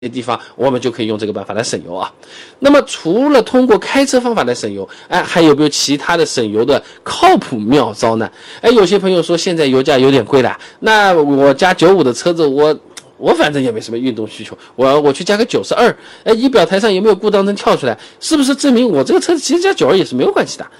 些地方，我们就可以用这个办法来省油啊。那么除了通过开车方法来省油，还有没有其他的省油的靠谱妙招呢？有些朋友说现在油价有点贵了，那我加95的车子，我反正也没什么运动需求，我去加个92，仪表台上有没有故障灯跳出来，是不是证明我这个车子其实加92也是没有关系的？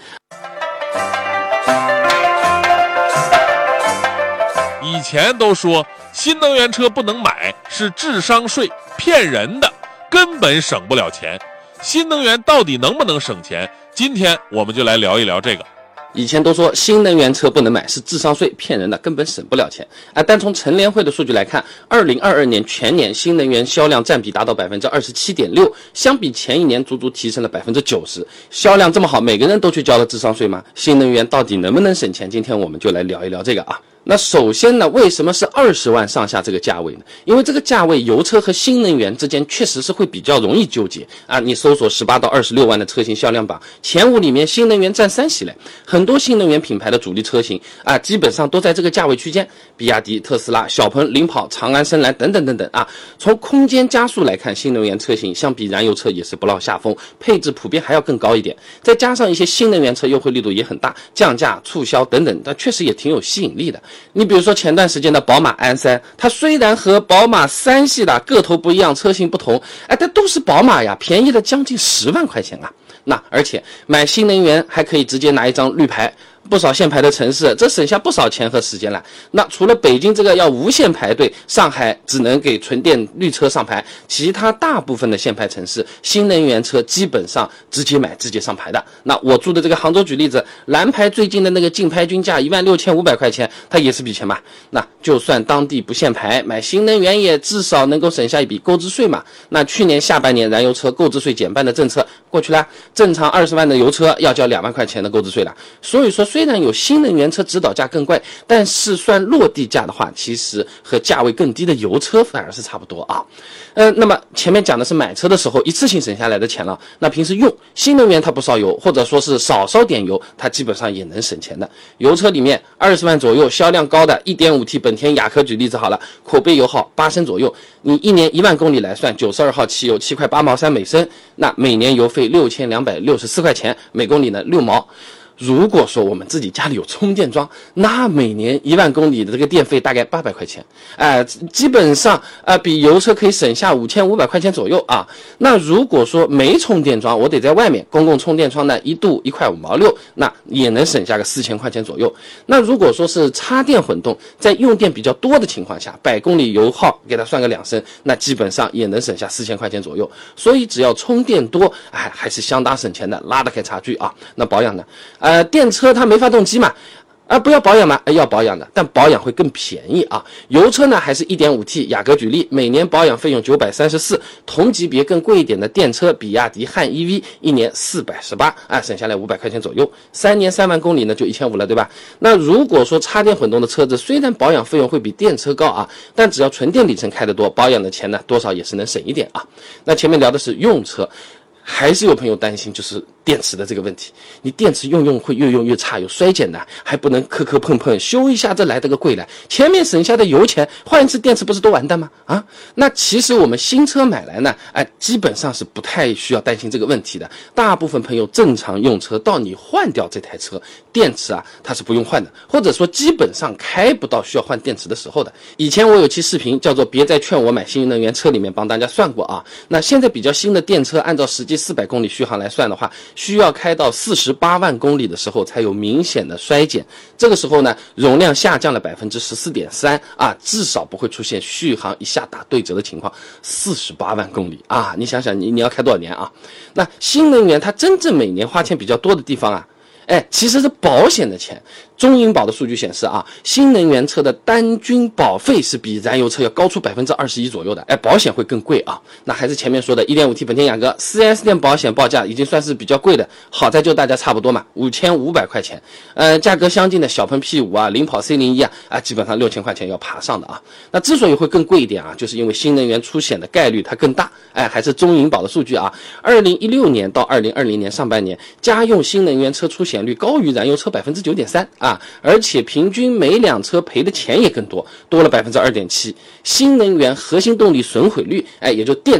以前都说新能源车不能买，是智商税，骗人的，根本省不了钱。新能源到底能不能省钱？今天我们就来聊一聊这个。 以前都说新能源车不能买，是智商税，骗人的，根本省不了钱但从乘联会的数据来看，2022年全年新能源销量占比达到 27.6%， 相比前一年足足提升了 90%。 销量这么好，每个人都去交了智商税吗？新能源到底能不能省钱？今天我们就来聊一聊这个啊。那首先呢，为什么是20万上下这个价位呢？因为这个价位油车和新能源之间确实是会比较容易纠结你搜索18到26万的车型销量榜，前5里面新能源占3席嘞。很多新能源品牌的主力车型基本上都在这个价位区间，比亚迪、特斯拉、小鹏、领跑、长安、深蓝等等等等从空间加速来看，新能源车型相比燃油车也是不落下风，配置普遍还要更高一点。再加上一些新能源车优惠力度也很大，降价、促销等等，但确实也挺有吸引力的。你比如说前段时间的宝马 i3， 它虽然和宝马3系的个头不一样，车型不同但都是宝马呀，便宜了将近10万块钱那而且买新能源还可以直接拿一张绿牌，不少限牌的城市，这省下不少钱和时间了。那除了北京这个要无限排队，上海只能给纯电绿车上牌，其他大部分的限牌城市，新能源车基本上直接买直接上牌的。那我住的这个杭州举例子，蓝牌最近的那个竞拍均价16500块钱，它也是笔钱嘛。那就算当地不限牌，买新能源也至少能够省下一笔购置税嘛。那去年下半年燃油车购置税减半的政策过去了，正常20万的油车要交2万块钱的购置税了。所以说虽然有新能源车指导价更贵，但是算落地价的话，其实和价位更低的油车反而是差不多那么前面讲的是买车的时候一次性省下来的钱了，那平时用新能源它不烧油，或者说是少烧点油，它基本上也能省钱的。油车里面20万左右销量高的 1.5T 本田雅阁举例子好了，口碑油耗8升左右，你一年1万公里来算，92号汽油7块8毛3每升，那每年油费6264块钱，每公里呢6毛。如果说我们自己家里有充电桩，那每年1万公里的这个电费大概800块钱，基本上比油车可以省下5500块钱左右那如果说没充电桩，我得在外面公共充电桩呢，1度1块5毛6，那也能省下个4000块钱左右。那如果说是插电混动，在用电比较多的情况下，100公里油耗给它算个2升，那基本上也能省下4000块钱左右。所以只要充电多，还是相当省钱的，拉得开差距那保养呢？电车它没发动机嘛，不要保养吗？要保养的，但保养会更便宜油车呢还是 1.5T 雅阁举例，每年保养费用934，同级别更贵一点的电车比亚迪汉 EV 一年418省下来500块钱左右，3年3万公里呢就1500了，对吧？那如果说插电混动的车子，虽然保养费用会比电车高但只要纯电里程开得多，保养的钱呢多少也是能省一点那前面聊的是用车，还是有朋友担心就是电池的这个问题，你电池用会越用越差，有衰减的，还不能磕磕碰碰，修一下这来得个贵来，前面省下的油钱换一次电池不是都完蛋吗？那其实我们新车买来呢基本上是不太需要担心这个问题的。大部分朋友正常用车，到你换掉这台车，电池它是不用换的，或者说基本上开不到需要换电池的时候的。以前我有期视频叫做别再劝我买新能源车，里面帮大家算过那现在比较新的电车按照实际400公里续航来算的话，需要开到48万公里的时候才有明显的衰减，这个时候呢容量下降了 14.3% 至少不会出现续航一下打对折的情况。48万公里你想想你要开多少年那新能源它真正每年花钱比较多的地方其实是保险的钱。中银保的数据显示新能源车的单均保费是比燃油车要高出 21% 左右的，保险会更贵那还是前面说的 1.5T 本田雅阁 4S 店保险报价已经算是比较贵的，好在就大家差不多嘛，5500块钱。价格相近的小鹏 P5 领跑 C01 基本上6000块钱要爬上的那之所以会更贵一点就是因为新能源出险的概率它更大。还是中银保的数据2016年到2020年上半年，家用新能源车出险险率高于燃油车 9.3% 啊，而且平均每辆车赔的钱也更多，多了 2.7%。新能源核心动力损毁率，也就电